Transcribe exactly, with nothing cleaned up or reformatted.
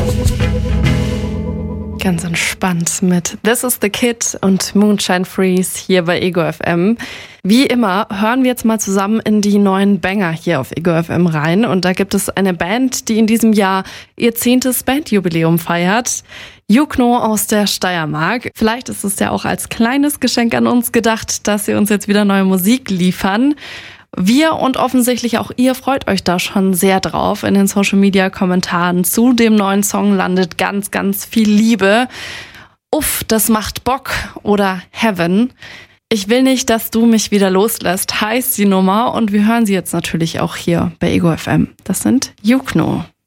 Ganz entspannt mit This is the Kid und Moonshine Freeze hier bei Ego F M. Wie immer hören wir jetzt mal zusammen in die neuen Banger hier auf Ego F M rein. Und da gibt es eine Band, die in diesem Jahr ihr zehntes Bandjubiläum feiert. Jukno aus der Steiermark. Vielleicht ist es ja auch als kleines Geschenk an uns gedacht, dass sie uns jetzt wieder neue Musik liefern. Wir und offensichtlich auch ihr freut euch da schon sehr drauf. In den Social-Media-Kommentaren zu dem neuen Song landet ganz, ganz viel Liebe. Uff, das macht Bock oder Heaven. Ich will nicht, dass du mich wieder loslässt, heißt die Nummer. Und wir hören sie jetzt natürlich auch hier bei Ego F M. Das sind Jukno.